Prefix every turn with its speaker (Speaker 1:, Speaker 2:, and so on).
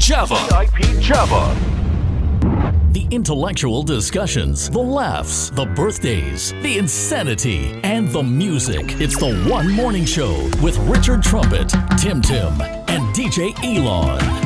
Speaker 1: Java. VIP Java.
Speaker 2: The intellectual discussions, the laughs, the birthdays, the insanity, and the music. It's the One Morning Show with Richard Trumpet, Tim Tim, and DJ Elon.